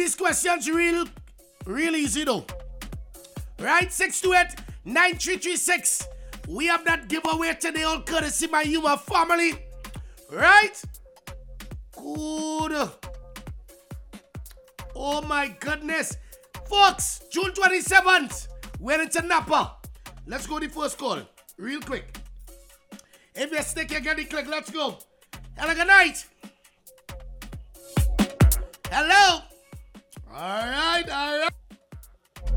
these questions real easy though. Right? 628-9336. We have that giveaway today, all courtesy my Yuma family. Right? Good. Oh my goodness. Folks, June 27th, we're into Napa. Let's go the first call. Real quick. If you're stick, you get the click. Let's go. Hello, good night. Hello. All right.